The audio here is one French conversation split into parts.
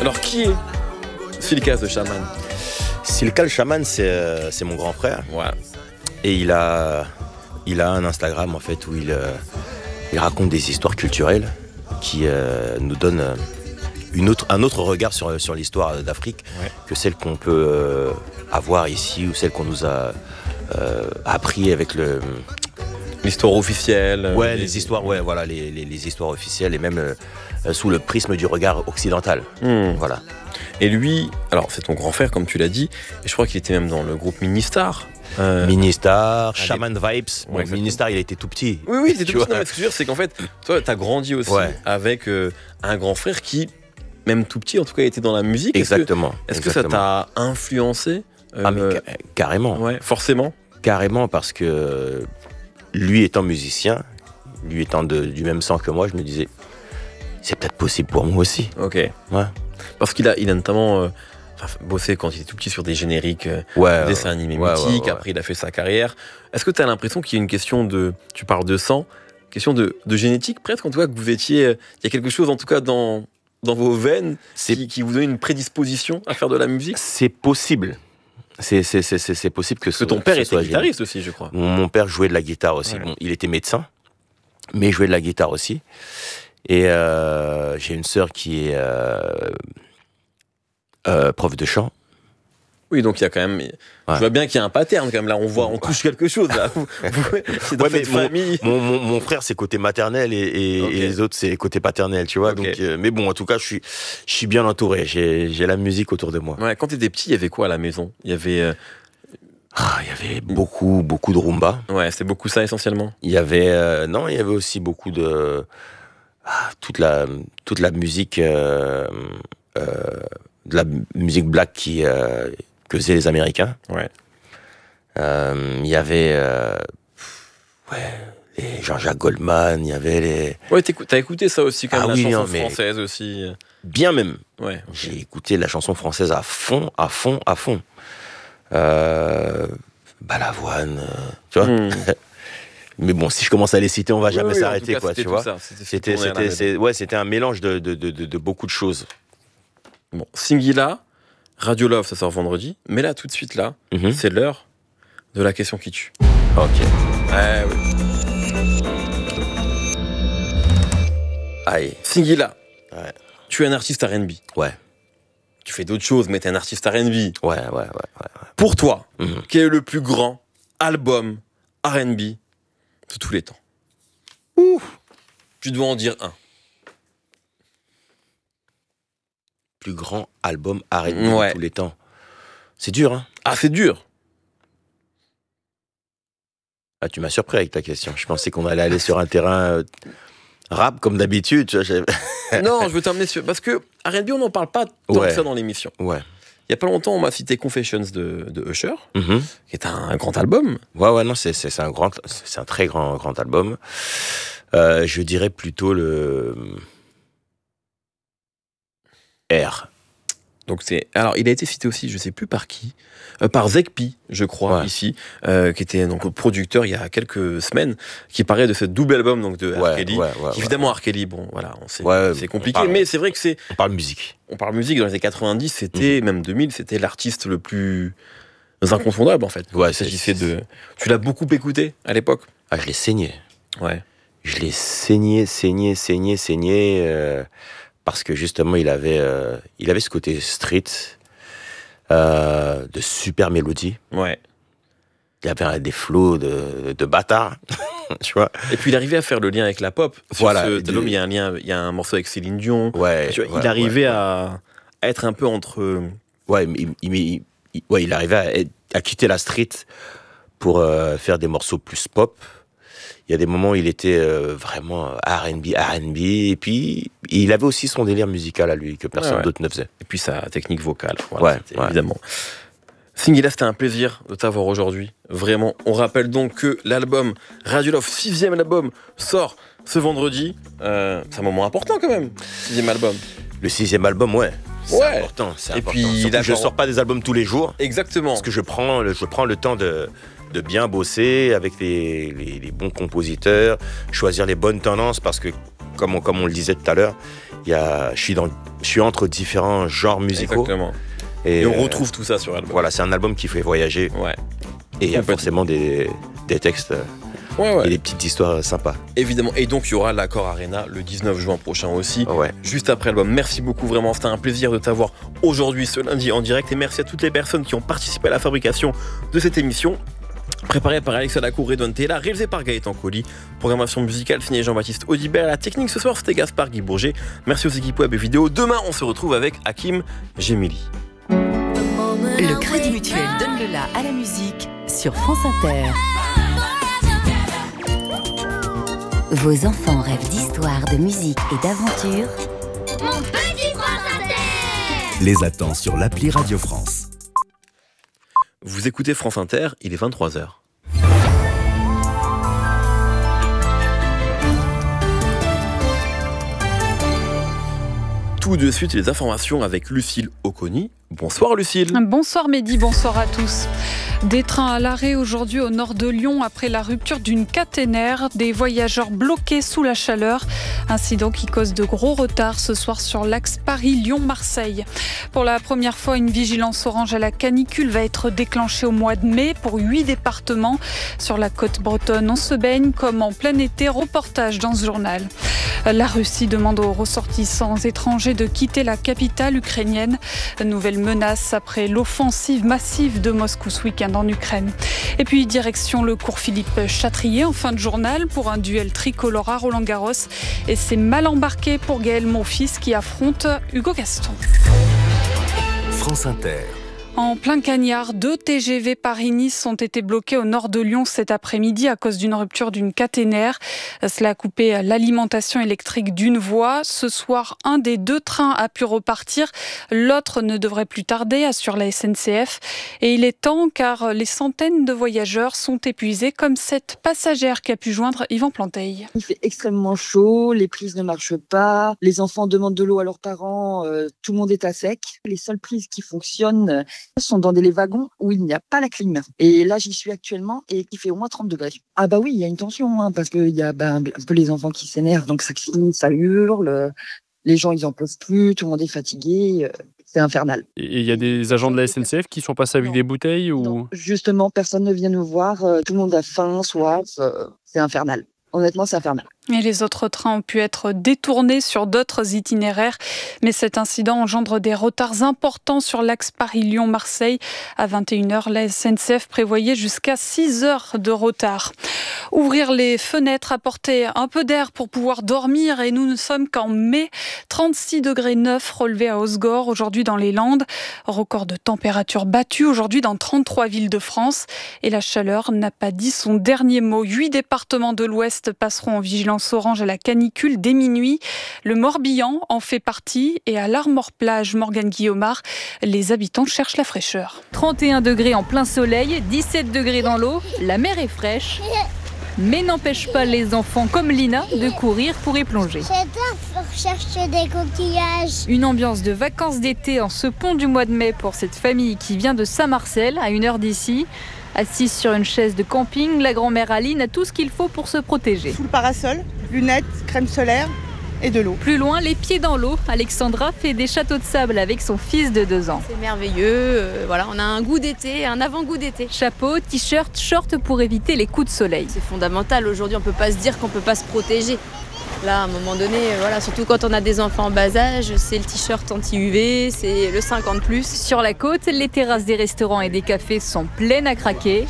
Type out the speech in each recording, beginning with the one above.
Alors, qui est Silka the Shaman? Silka le Shaman, c'est mon grand frère. Ouais. Et il a un Instagram en fait où il raconte des histoires culturelles qui nous donnent un autre regard sur l'histoire d'Afrique que celle qu'on peut avoir ici ou celle qu'on nous a appris avec l'histoire officielle. Ouais, les histoires, ouais, voilà, les histoires officielles et même sous le prisme du regard occidental. Voilà. Et lui, alors c'est ton grand frère comme tu l'as dit, et je crois qu'il était même dans le groupe Ministar. Ministar, Shaman Vibes. Ouais, Ministar, il était tout petit. Oui, c'est tout petit. Non, mais ce que je veux dire, c'est qu'en fait, toi, t'as grandi aussi avec un grand frère qui, même tout petit, en tout cas, était dans la musique. Exactement. Est-ce que ça t'a influencé mais carrément. Ouais, forcément. Carrément, parce que lui étant musicien, lui étant du même sang que moi, je me disais, c'est peut-être possible pour moi aussi. Ok. Ouais. Parce qu'il a notamment bossé quand il était tout petit sur des génériques, des dessins animés mythiques. Après, il a fait sa carrière. Est-ce que tu as l'impression qu'il y a une question tu parles de sang, question de génétique presque, en tout cas, que vous étiez, il y a quelque chose en tout cas dans vos veines qui vous donne une prédisposition à faire de la musique? C'est possible. C'est possible que ton père était guitariste aussi, je crois. Mon père jouait de la guitare aussi. Ouais. Bon, il était médecin, mais il jouait de la guitare aussi. Et j'ai une sœur qui est prof de chant. Oui, donc il y a quand même. Je vois bien qu'il y a un pattern quand même. Là, on touche quelque chose. Là. C'est dans cette famille. Mon frère, c'est côté maternel et les autres, c'est côté paternel, tu vois. Donc, mais bon, en tout cas, je suis bien entouré. J'ai la musique autour de moi. Ouais, quand tu étais petit, il y avait quoi à la maison? Il y avait. Il y avait beaucoup de rumba. Ouais, c'était beaucoup ça essentiellement. Il y avait il y avait aussi beaucoup de toute la musique de la musique black que faisaient les Américains. Ouais. Il y avait les Jean-Jacques Goldman, il y avait les... Ouais, t'as écouté ça aussi quand même, la chanson française aussi. Bien même. Ouais. Okay. J'ai écouté la chanson française à fond. Balavoine, tu vois. Mais bon, si je commence à les citer, on va jamais s'arrêter, quoi, tu vois. C'était un mélange de beaucoup de choses. Bon, Singila, Radio Love, ça sort vendredi, mais là, tout de suite, là, c'est l'heure de la question qui tue. Ok. Oui. Aïe. Singila, tu es un artiste R&B. Ouais. Tu fais d'autres choses, mais t'es un artiste R&B. Ouais. Pour toi, quel est le plus grand album R&B de tous les temps? Tu dois en dire un. Plus grand album R&B de tous les temps. C'est dur, hein? Ah, c'est dur. Ah, tu m'as surpris avec ta question. Je pensais qu'on allait aller sur un terrain rap comme d'habitude. Tu vois, non, je veux t'emmener sur... Parce que R&B, on n'en parle pas tant que ça dans l'émission. Ouais. Il y a pas longtemps, on m'a cité Confessions de Usher, qui est un grand album. Ouais, non, c'est un très grand album. Je dirais plutôt le R. Donc alors, il a été cité aussi, je sais plus par qui, par Zekpi, je crois, ici, qui était donc producteur il y a quelques semaines, qui parlait de ce double album donc de R. Kelly. Évidemment, R. Kelly, bon, voilà, c'est compliqué, mais c'est vrai que on parle musique. On parle musique dans les années 90, c'était même 2000, c'était l'artiste le plus incontournable en fait. Ouais, tu l'as beaucoup écouté à l'époque? Ah, je l'ai saigné. Ouais. Je l'ai saigné. Parce que justement, il avait ce côté street, de super mélodie. Ouais. Il avait des flows de bâtard, tu vois. Et puis il arrivait à faire le lien avec la pop. Voilà. Il y a un lien, il y a un morceau avec Céline Dion. Ouais. Tu vois, il arrivait à être un peu entre. Ouais, il arrivait à quitter la street pour faire des morceaux plus pop. Il y a des moments où il était vraiment R&B, et puis il avait aussi son délire musical à lui, que personne d'autre ne faisait. Et puis sa technique vocale, évidemment. Singila, c'était un plaisir de t'avoir aujourd'hui, vraiment. On rappelle donc que l'album Radio Love, 6e album, sort ce vendredi. C'est un moment important quand même, 6e album. Le 6e album, c'est important. Et puis, je ne sors pas des albums tous les jours. Exactement. Parce que je prends le temps de bien bosser avec les bons compositeurs, choisir les bonnes tendances, parce que, comme on le disait tout à l'heure, je suis entre différents genres musicaux. Exactement. Et on retrouve tout ça sur l'album. Voilà, c'est un album qui fait voyager. Ouais. Et il y a forcément des textes et des petites histoires sympas. Évidemment. Et donc, il y aura l'Accor Arena le 19 juin prochain aussi, juste après l'album. Merci beaucoup, vraiment. C'était un plaisir de t'avoir aujourd'hui, ce lundi, en direct. Et merci à toutes les personnes qui ont participé à la fabrication de cette émission. Préparée par Alexa Lacour et Don Tella, réalisée par Gaëtan Colli. Programmation musicale signée Jean-Baptiste Audibert. La technique ce soir, c'était Gaspard Guy Bourget. Merci aux équipes web et vidéo. Demain, on se retrouve avec Hakim Gemili. Le Crédit Mutuel donne le la à la musique sur France Inter. Vos enfants rêvent d'histoire, de musique et d'aventure. Mon petit France Inter les attend sur l'appli Radio France. Vous écoutez France Inter, il est 23h. Tout de suite, les informations avec Lucille Oconi. Bonsoir Lucille. Bonsoir Mehdi, bonsoir à tous. Des trains à l'arrêt aujourd'hui au nord de Lyon après la rupture d'une caténaire. Des voyageurs bloqués sous la chaleur. Incident qui cause de gros retards ce soir sur l'axe Paris-Lyon-Marseille. Pour la première fois, une vigilance orange à la canicule va être déclenchée au mois de mai pour 8 départements. Sur la côte bretonne, on se baigne comme en plein été. Reportage dans ce journal. La Russie demande aux ressortissants étrangers de quitter la capitale ukrainienne. Nouvelle menace après l'offensive massive de Moscou ce week-end en Ukraine. Et puis direction le cours Philippe Chatrier en fin de journal pour un duel tricolore à Roland-Garros. Et c'est mal embarqué pour Gaël Monfils qui affronte Hugo Gaston. France Inter. En plein cagnard, 2 TGV Paris-Nice ont été bloqués au nord de Lyon cet après-midi à cause d'une rupture d'une caténaire. Cela a coupé l'alimentation électrique d'une voie. Ce soir, un des 2 trains a pu repartir. L'autre ne devrait plus tarder, assure la SNCF. Et il est temps car les centaines de voyageurs sont épuisés, comme cette passagère qui a pu joindre Yvan Planteil. Il fait extrêmement chaud, les prises ne marchent pas, les enfants demandent de l'eau à leurs parents, tout le monde est à sec. Les seules prises qui fonctionnent sont dans des wagons où il n'y a pas la clim. Et là, j'y suis actuellement et il fait au moins 30 degrés. Ah bah oui, il y a une tension, parce qu'il y a un peu les enfants qui s'énervent, donc ça crie, ça hurle, les gens ils en peuvent plus, tout le monde est fatigué, c'est infernal. Et il y a des agents de la SNCF qui sont passés avec des bouteilles ou... Non, justement, personne ne vient nous voir, tout le monde a faim, soif, c'est infernal. Honnêtement, c'est infernal. Et les autres trains ont pu être détournés sur d'autres itinéraires. Mais cet incident engendre des retards importants sur l'axe Paris-Lyon-Marseille. À 21h, la SNCF prévoyait jusqu'à 6 heures de retard. Ouvrir les fenêtres, apporter un peu d'air pour pouvoir dormir. Et nous ne sommes qu'en mai. 36,9 degrés relevés à Osgore, aujourd'hui dans les Landes. Record de température battu aujourd'hui dans 33 villes de France. Et la chaleur n'a pas dit son dernier mot. 8 départements de l'Ouest passeront en vigilance orange à la canicule dès minuit. Le Morbihan en fait partie et à l'Armor-Plage, Morgane Guillaumard, les habitants cherchent la fraîcheur. 31 degrés en plein soleil, 17 degrés dans l'eau, la mer est fraîche, mais n'empêche pas les enfants comme Lina de courir pour y plonger. J'adore chercher des coquillages. Une ambiance de vacances d'été en ce pont du mois de mai pour cette famille qui vient de Saint-Marcel, à 1 heure d'ici. Assise sur une chaise de camping, la grand-mère Aline a tout ce qu'il faut pour se protéger. Sous le parasol, lunettes, crème solaire et de l'eau. Plus loin, les pieds dans l'eau, Alexandra fait des châteaux de sable avec son fils de 2 ans. C'est merveilleux, voilà, on a un goût d'été, un avant-goût d'été. Chapeau, t-shirt, short pour éviter les coups de soleil. C'est fondamental, aujourd'hui on ne peut pas se dire qu'on ne peut pas se protéger. Là, à un moment donné, voilà, surtout quand on a des enfants en bas âge, c'est le t-shirt anti-UV, c'est le 50+. Sur la côte, les terrasses des restaurants et des cafés sont pleines à craquer.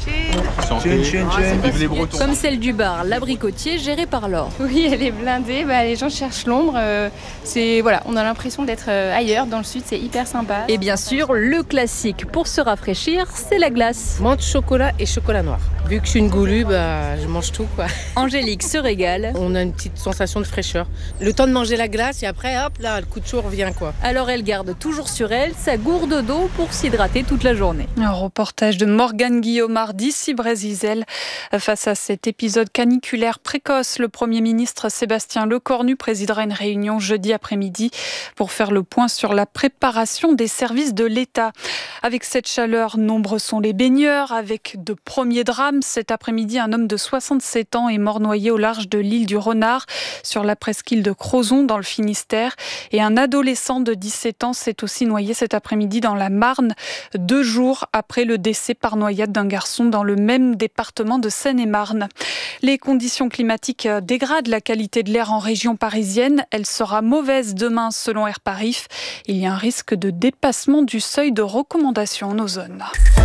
Comme celle du bar L'Abricotier, géré par Laure. Oui, elle est blindée, les gens cherchent l'ombre. On a l'impression d'être ailleurs, dans le sud, c'est hyper sympa. Et bien sûr, le classique pour se rafraîchir, c'est la glace. Menthe, chocolat et chocolat noir. Vu que je suis une goulue, je mange tout, quoi. Angélique se régale. On a une petite sensation de fraîcheur. Le temps de manger la glace et après, hop, là, le coup de chaud revient, quoi. Alors elle garde toujours sur elle sa gourde d'eau pour s'hydrater toute la journée. Un reportage de Morgane Guillaumard d'ici Brésil. Face à cet épisode caniculaire précoce, le Premier ministre Sébastien Lecornu présidera une réunion jeudi après-midi pour faire le point sur la préparation des services de l'État. Avec cette chaleur, nombreux sont les baigneurs. Avec de premiers drames, cet après-midi, un homme de 67 ans est mort noyé au large de l'île du Renard, sur la presqu'île de Crozon, dans le Finistère. Et un adolescent de 17 ans s'est aussi noyé cet après-midi dans la Marne, 2 jours après le décès par noyade d'un garçon dans le même département de Seine-et-Marne. Les conditions climatiques dégradent la qualité de l'air en région parisienne. Elle sera mauvaise demain selon Air Paris. Il y a un risque de dépassement du seuil de recommandation en ozone.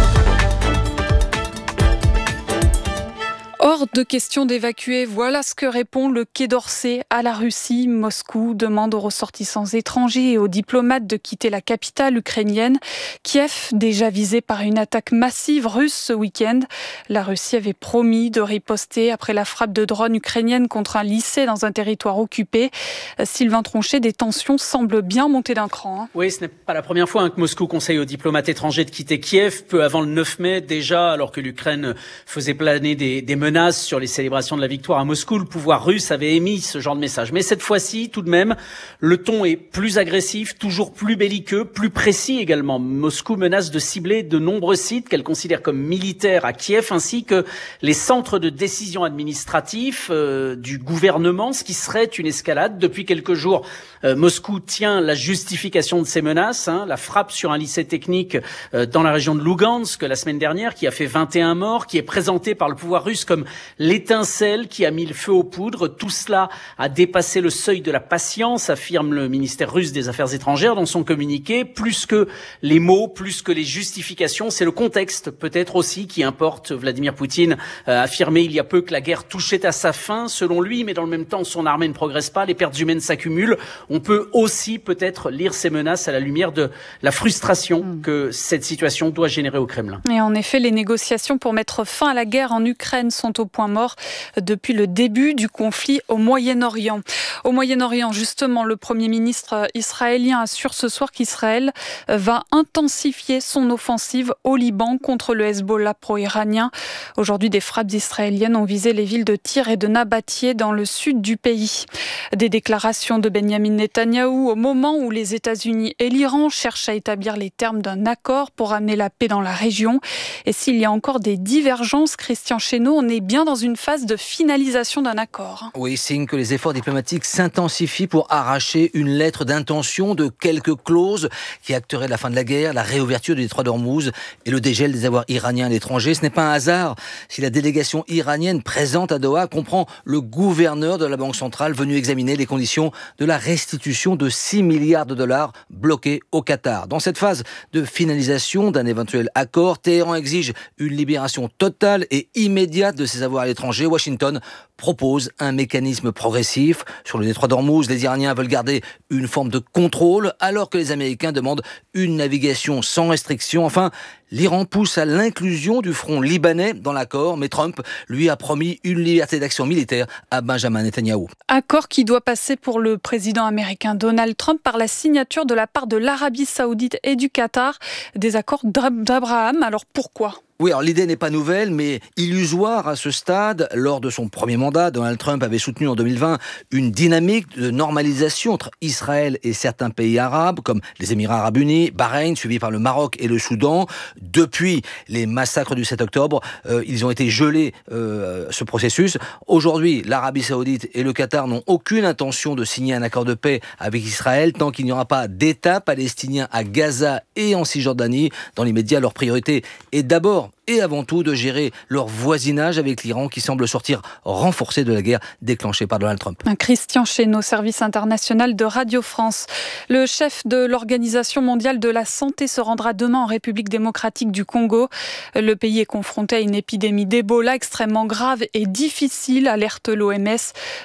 Hors de question d'évacuer, voilà ce que répond le Quai d'Orsay à la Russie. Moscou demande aux ressortissants étrangers et aux diplomates de quitter la capitale ukrainienne. Kiev, déjà visé par une attaque massive russe ce week-end. La Russie avait promis de riposter après la frappe de drone ukrainienne contre un lycée dans un territoire occupé. Sylvain Tronchet, des tensions semblent bien monter d'un cran. Oui, ce n'est pas la première fois que Moscou conseille aux diplomates étrangers de quitter Kiev, peu avant le 9 mai déjà, alors que l'Ukraine faisait planer des menaces sur les célébrations de la victoire à Moscou. Le pouvoir russe avait émis ce genre de message. Mais cette fois-ci, tout de même, le ton est plus agressif, toujours plus belliqueux, plus précis également. Moscou menace de cibler de nombreux sites qu'elle considère comme militaires à Kiev, ainsi que les centres de décision administratifs du gouvernement, ce qui serait une escalade. Depuis quelques jours, Moscou tient la justification de ces menaces, la frappe sur un lycée technique dans la région de Lugansk la semaine dernière, qui a fait 21 morts, qui est présentée par le pouvoir russe comme l'étincelle qui a mis le feu aux poudres. Tout cela a dépassé le seuil de la patience, affirme le ministère russe des Affaires étrangères dans son communiqué. Plus que les mots, plus que les justifications, c'est le contexte peut-être aussi qui importe. Vladimir Poutine a affirmé il y a peu que la guerre touchait à sa fin, selon lui, mais dans le même temps, son armée ne progresse pas, les pertes humaines s'accumulent. On peut aussi peut-être lire ces menaces à la lumière de la frustration que cette situation doit générer au Kremlin. Et en effet, les négociations pour mettre fin à la guerre en Ukraine sont au point mort depuis le début du conflit au Moyen-Orient. Au Moyen-Orient, justement, le Premier ministre israélien assure ce soir qu'Israël va intensifier son offensive au Liban contre le Hezbollah pro-iranien. Aujourd'hui, des frappes israéliennes ont visé les villes de Tyr et de Nabatie dans le sud du pays. Des déclarations de Benjamin Netanyahou au moment où les États-Unis et l'Iran cherchent à établir les termes d'un accord pour amener la paix dans la région. Et s'il y a encore des divergences, Christian Chesneau, on est bien dans une phase de finalisation d'un accord. Oui, signe que les efforts diplomatiques s'intensifient pour arracher une lettre d'intention de quelques clauses qui acteraient la fin de la guerre, la réouverture du détroit d'Ormuz et le dégel des avoirs iraniens à l'étranger. Ce n'est pas un hasard si la délégation iranienne présente à Doha comprend le gouverneur de la Banque centrale venu examiner les conditions de la restitution de 6 milliards de dollars bloqués au Qatar. Dans cette phase de finalisation d'un éventuel accord, Téhéran exige une libération totale et immédiate de ses avoirs à l'étranger. Washington propose un mécanisme progressif. Sur le détroit d'Ormuz, les Iraniens veulent garder une forme de contrôle, alors que les Américains demandent une navigation sans restriction. Enfin, l'Iran pousse à l'inclusion du front libanais dans l'accord, mais Trump, lui, a promis une liberté d'action militaire à Benjamin Netanyahou. Accord qui doit passer pour le président américain Donald Trump par la signature de la part de l'Arabie Saoudite et du Qatar des accords d'Abraham. Alors pourquoi ? Oui, alors l'idée n'est pas nouvelle, mais illusoire à ce stade. Lors de son premier mandat, Donald Trump avait soutenu en 2020 une dynamique de normalisation entre Israël et certains pays arabes, comme les Émirats arabes unis, Bahreïn, suivi par le Maroc et le Soudan. Depuis les massacres du 7 octobre, ils ont été gelés, ce processus. Aujourd'hui, l'Arabie Saoudite et le Qatar n'ont aucune intention de signer un accord de paix avec Israël tant qu'il n'y aura pas d'État palestinien à Gaza et en Cisjordanie. Dans l'immédiat, leur priorité est d'abord et avant tout de gérer leur voisinage avec l'Iran qui semble sortir renforcé de la guerre déclenchée par Donald Trump. Christian Chesneau, service international de Radio France. Le chef de l'Organisation mondiale de la santé se rendra demain en République démocratique du Congo. Le pays est confronté à une épidémie d'Ebola extrêmement grave et difficile, alerte l'OMS.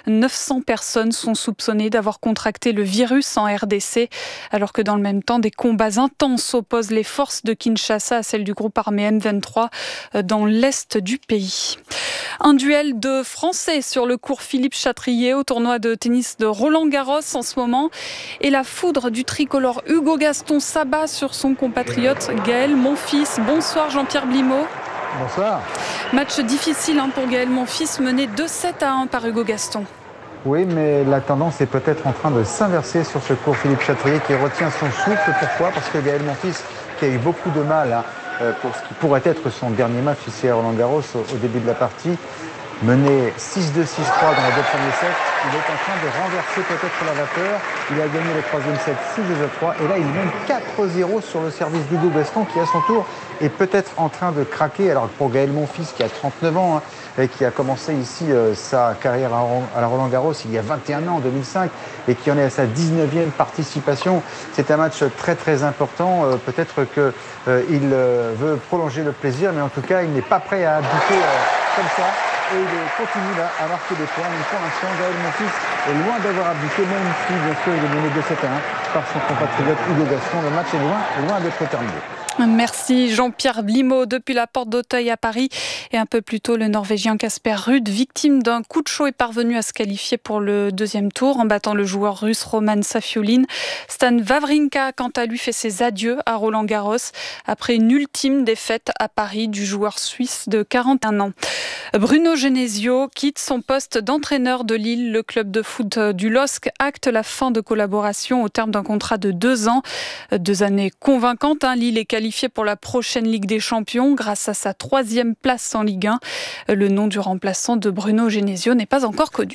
900 personnes sont soupçonnées d'avoir contracté le virus en RDC, alors que dans le même temps, des combats intenses opposent les forces de Kinshasa à celles du groupe armé M23 dans l'est du pays. Un duel de Français sur le court Philippe Chatrier au tournoi de tennis de Roland-Garros en ce moment. Et la foudre du tricolore Hugo Gaston s'abat sur son compatriote Gaël Monfils. Bonsoir Jean-Pierre Blimaud. Bonsoir. Match difficile pour Gaël Monfils, mené 2-7-1 par Hugo Gaston. Oui, mais la tendance est peut-être en train de s'inverser sur ce court Philippe Chatrier qui retient son souffle. Pourquoi ? Parce que Gaël Monfils qui a eu beaucoup de mal pour ce qui pourrait être son dernier match ici à Roland-Garros au début de la partie. Mené 6-2, 6-3 dans les deux premiers sets, il est en train de renverser peut-être la vapeur. Il a gagné le troisième set 6-2-3 et là il mène 4-0 sur le service d'Hugo Gaston qui à son tour est peut-être en train de craquer. Alors pour Gaël Monfils qui a 39 ans et qui a commencé ici sa carrière à la Roland-Garros il y a 21 ans en 2005 et qui en est à sa 19e participation, c'est un match très très important. Peut-être qu'il veut prolonger le plaisir, mais en tout cas il n'est pas prêt à abdiquer comme ça. Et il continue là à marquer des points. Mais pour l'instant, Gaël Monfils est loin d'avoir abdiqué, même si, bien sûr, il est mené 2-7-1 par son compatriote Hugo Gaston. Le match est loin d'être terminé. Merci Jean-Pierre Blimaud depuis la porte d'Auteuil à Paris. Et un peu plus tôt, le Norvégien Casper Ruud, victime d'un coup de chaud, est parvenu à se qualifier pour le deuxième tour en battant le joueur russe Roman Safiulin. Stan Wawrinka, quant à lui, fait ses adieux à Roland-Garros après une ultime défaite à Paris du joueur suisse de 41 ans. Bruno Genesio quitte son poste d'entraîneur de Lille. Le club de foot du LOSC acte la fin de collaboration au terme d'un contrat de 2 ans. 2 années convaincantes. Lille est qualifié pour la prochaine Ligue des Champions grâce à sa 3e place en Ligue 1. Le nom du remplaçant de Bruno Genesio n'est pas encore connu.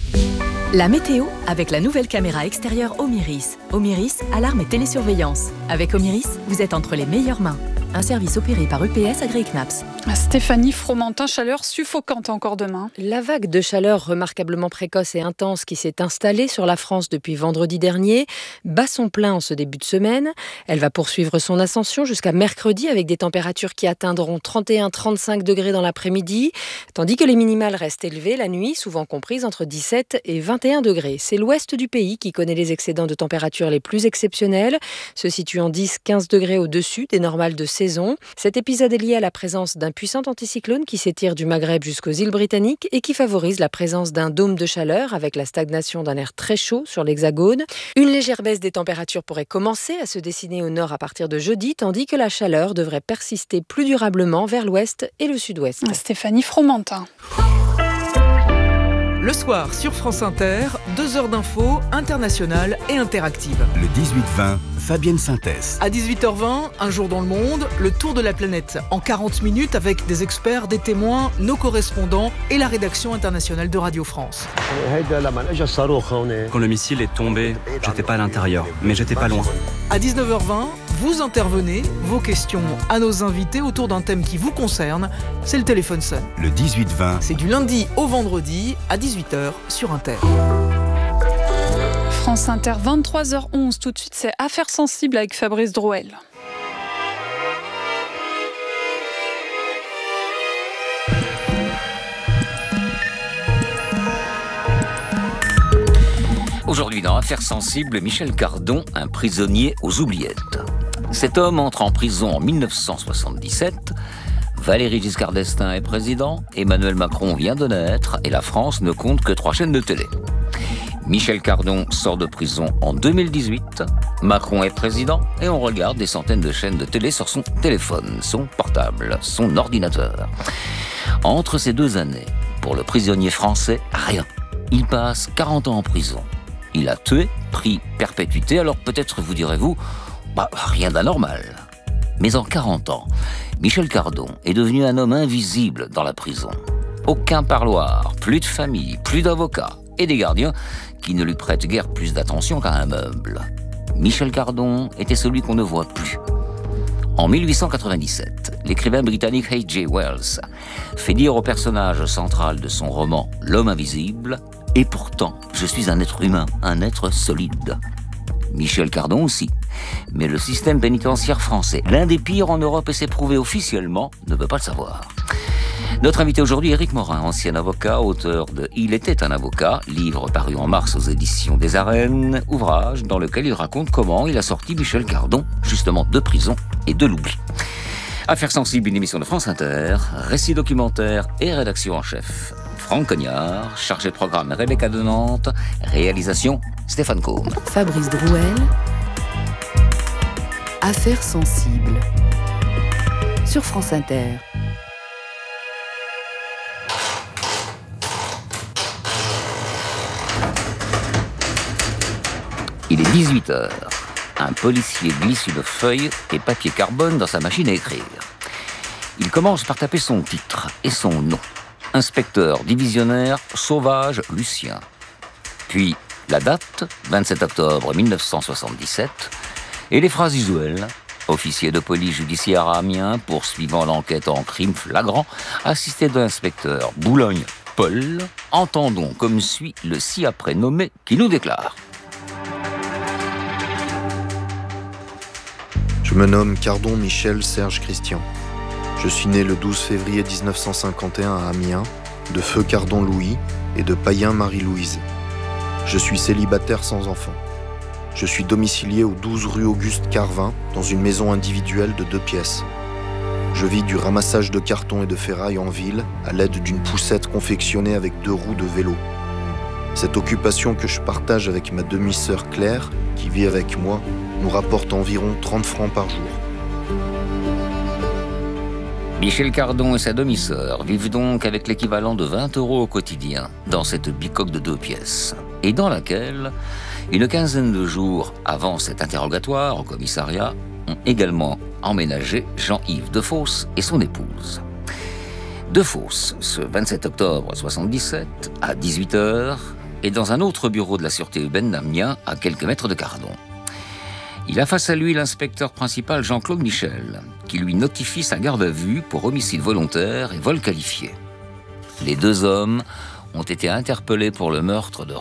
La météo avec la nouvelle caméra extérieure Omiris. Omiris, alarme et télésurveillance. Avec Omiris, vous êtes entre les meilleures mains. Un service opéré par UPS agréé CNAPS. Stéphanie Fromentin, chaleur suffocante encore demain. La vague de chaleur remarquablement précoce et intense qui s'est installée sur la France depuis vendredi dernier bat son plein en ce début de semaine. Elle va poursuivre son ascension jusqu'à mercredi avec des températures qui atteindront 31-35 degrés dans l'après-midi, tandis que les minimales restent élevées la nuit, souvent comprises entre 17 et 21 degrés. C'est l'ouest du pays qui connaît les excédents de température les plus exceptionnels, se situant 10-15 degrés au-dessus des normales de saison. Cet épisode est lié à la présence d'un puissant anticyclone qui s'étire du Maghreb jusqu'aux îles britanniques et qui favorise la présence d'un dôme de chaleur avec la stagnation d'un air très chaud sur l'hexagone. Une légère baisse des températures pourrait commencer à se dessiner au nord à partir de jeudi, tandis que la chaleur devrait persister plus durablement vers l'ouest et le sud-ouest. Stéphanie Fromentin. Le soir sur France Inter, 2 heures d'infos internationales et interactives. Le 18-20, Fabienne Synthèse. À 18h20, Un jour dans le monde, le tour de la planète en 40 minutes avec des experts, des témoins, nos correspondants et la rédaction internationale de Radio France. Quand le missile est tombé, j'étais pas à l'intérieur, mais j'étais pas loin. À 19h20, vous intervenez, vos questions à nos invités autour d'un thème qui vous concerne, c'est le téléphone sonne. Le 18-20. C'est du lundi au vendredi à 18h sur Inter. France Inter, 23h11. Tout de suite, c'est Affaires sensibles avec Fabrice Drouel. Aujourd'hui dans Affaires sensibles, Michel Cardon, un prisonnier aux oubliettes. Cet homme entre en prison en 1977. Valéry Giscard d'Estaing est président, Emmanuel Macron vient de naître et la France ne compte que 3 chaînes de télé. Michel Cardon sort de prison en 2018. Macron est président et on regarde des centaines de chaînes de télé sur son téléphone, son portable, son ordinateur. Entre ces 2 années, pour le prisonnier français, rien. Il passe 40 ans en prison. Il a tué, pris perpétuité, alors peut-être vous direz-vous, rien d'anormal. Mais en 40 ans, Michel Cardon est devenu un homme invisible dans la prison. Aucun parloir, plus de famille, plus d'avocats et des gardiens qui ne lui prêtent guère plus d'attention qu'à un meuble. Michel Cardon était celui qu'on ne voit plus. En 1897, l'écrivain britannique H.G. Wells fait dire au personnage central de son roman « L'homme invisible » « Et pourtant, je suis un être humain, un être solide ». Michel Cardon aussi. Mais le système pénitentiaire français, l'un des pires en Europe et c'est prouvé officiellement, ne veut pas le savoir. Notre invité aujourd'hui, Éric Morin, ancien avocat, auteur de « Il était un avocat », livre paru en mars aux éditions des Arènes, ouvrage dans lequel il raconte comment il a sorti Michel Cardon, justement de prison et de l'oubli. Affaires sensibles, une émission de France Inter, récit documentaire et rédaction en chef. Franck Cognard, chargé de programme Rebecca de Nantes, réalisation Stéphane Combe. Fabrice Drouel, Affaires sensibles, sur France Inter. Il est 18h. un policier glisse une feuille et papier carbone dans sa machine à écrire. Il commence par taper son titre et son nom. Inspecteur divisionnaire Sauvage Lucien. Puis la date, 27 octobre 1977, et les phrases usuelles. Officier de police judiciaire à Amiens, poursuivant l'enquête en crime flagrant, assisté de l'inspecteur Boulogne-Paul. Entendons comme suit le ci-après nommé qui nous déclare. Je me nomme Cardon Michel Serge Christian. Je suis né le 12 février 1951 à Amiens, de Feu Cardon Louis et de Payen Marie-Louise. Je suis célibataire sans enfant. Je suis domicilié au 12 rue Auguste Carvin, dans une maison individuelle de 2 pièces. Je vis du ramassage de cartons et de ferraille en ville, à l'aide d'une poussette confectionnée avec 2 roues de vélo. Cette occupation que je partage avec ma demi-sœur Claire, qui vit avec moi, nous rapporte environ 30 francs par jour. Michel Cardon et sa demi-sœur vivent donc avec l'équivalent de 20 € au quotidien, dans cette bicoque de 2 pièces, et dans laquelle, une quinzaine de jours avant cet interrogatoire au commissariat, ont également emménagé Jean-Yves Defosse et son épouse. Defosse, ce 27 octobre 1977, à 18h, est dans un autre bureau de la sûreté urbaine d'Amiens, à quelques mètres de Cardon. Il a face à lui l'inspecteur principal Jean-Claude Michel, qui lui notifie sa garde à vue pour homicide volontaire et vol qualifié. Les 2 hommes ont été interpellés pour le meurtre de